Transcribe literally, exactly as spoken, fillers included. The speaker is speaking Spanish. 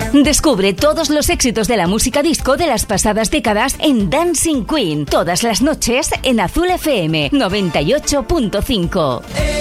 Descubre todos los éxitos de la música disco de las pasadas décadas en Dancing Queen, todas las noches en Azul F M noventa y ocho punto cinco.